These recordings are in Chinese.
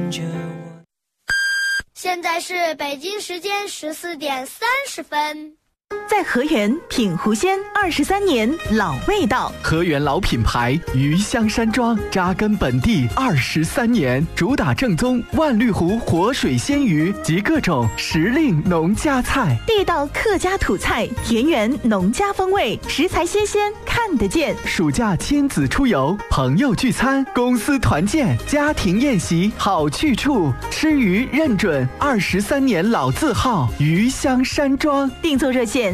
着我。 现在是北京时间14:30。 在河源品湖鲜23年老味道， 河源老品牌鱼香山庄扎根本地23年，主打正宗万绿湖活水鲜鱼及各种时令农家菜， 地道客家土菜，田园农家风味，食材新鲜看得见。 暑假亲子出游，朋友聚餐，公司团建，家庭宴席好去处，吃鱼认准23年老字号鱼香山庄。 订座热线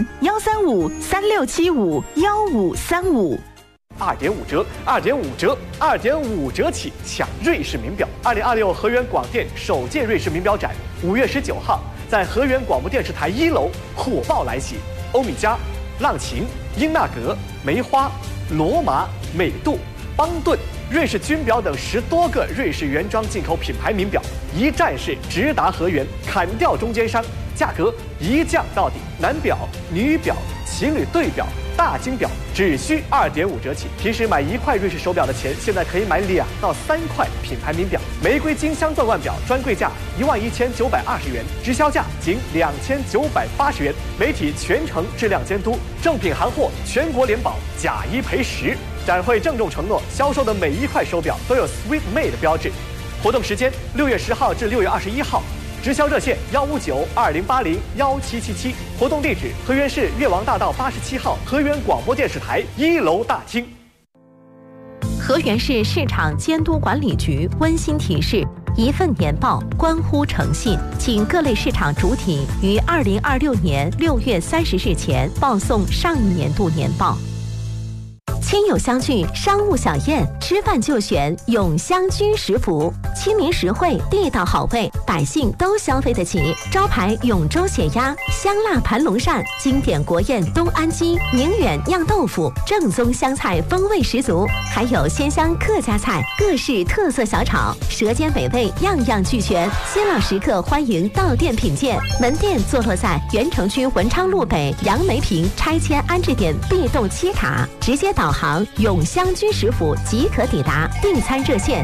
13536751535。 2.5折，2.5折，2.5折起抢瑞士名表。2026河源广电首届瑞士名表展5月19号在河源广播电视台1楼火爆来袭，欧米茄、浪琴、英纳格、梅花、罗马、美度、邦顿、瑞士军表等10多个瑞士原装进口品牌名表，一站式直达河源，砍掉中间商，价格一降到底。男表、女表、情侣对表、大金表只需2.5折起。平时买1块瑞士手表的钱，现在可以买2到3块品牌名表。玫瑰金镶钻腕表专柜价11920元，直销价仅2980元。媒体全程质量监督，正品行货全国联保，假1赔10。展会郑重承诺，销售的每1块手表都有 Sweet Made 的标志。活动时间6月10号至6月21号。直销热线15920801777，活动地址河源市越王大道87号河源广播电视台1楼大厅。 河源市市场监督管理局温馨提示：一份年报关乎诚信，请各类市场主体于2026年6月30日前报送上一年度年报。亲友相聚，商务小宴，吃饭就选永香居食府，亲民实惠，地道好味，百姓都消费得起。招牌永州血鸭、香辣盘龙鳝，经典国宴东安鸡、宁远酿豆腐，正宗湘菜风味十足，还有鲜香客家菜，各式特色小炒，舌尖美味，样样俱全。新老食客欢迎到店品鉴。门店坐落在原城区文昌路北杨梅坪拆迁安置点 B 栋7卡，直接导航永香居食府即可抵达。订餐热线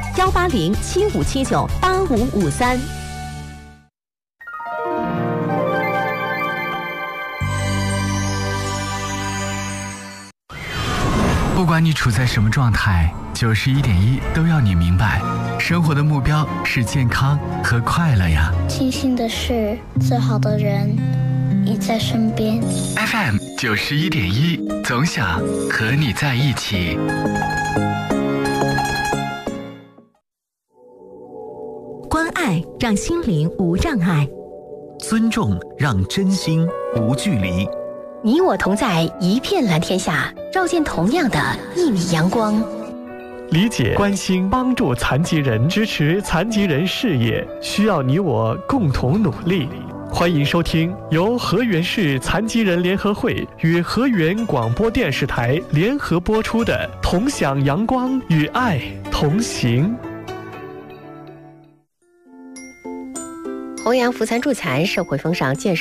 18075798553。 不管你处在什么状态，91.1都要你明白，生活的目标是健康和快乐呀。 庆幸的是，最好的人已在身边。 FM 91.1，总想和你在一起。 关爱让心灵无障碍， 尊重让真心无距离。 你我同在一片蓝天下，照见同样的一米阳光。 理解、关心、帮助残疾人，支持残疾人事业，需要你我共同努力。欢迎收听由河源市残疾人联合会与河源广播电视台联合播出的《同享阳光与爱同行》。 弘扬扶残助残，社会风尚建设